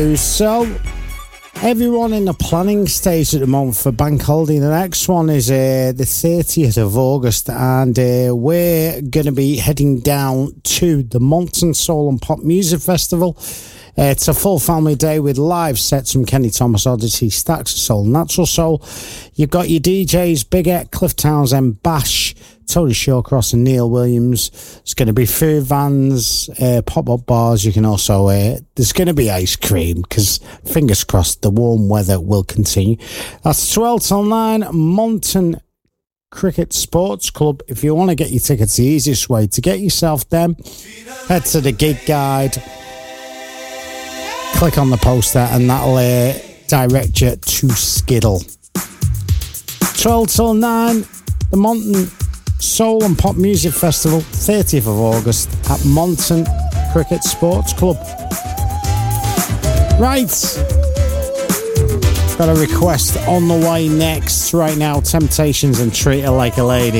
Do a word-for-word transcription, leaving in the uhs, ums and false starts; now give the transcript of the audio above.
So, everyone in the planning stage at the moment for Bank Holiday. The next one is uh, the thirtieth of August, and uh, we're going to be heading down to the Monton Soul and Pop Music Festival. Uh, it's a full family day with live sets from Kenny Thomas, Oddity, Stacks of Soul, Natural Soul. You've got your D Js, Big Ed, Cliff Townsend, Bash, Tony Shawcross and Neil Williams. There's going to be food vans, uh, pop-up bars. You can also, uh, there's going to be ice cream because, fingers crossed, the warm weather will continue. That's twelve till nine, Monton Cricket Sports Club. If you want to get your tickets, the easiest way to get yourself them, head to the gig guide, click on the poster, and that'll uh, direct you to Skiddle. twelve till nine, the Monton Soul and Pop Music Festival, thirtieth of August at Monton Cricket Sports Club. Right, got a request on the way next. Right now, Temptations and Treat Her Like a Lady.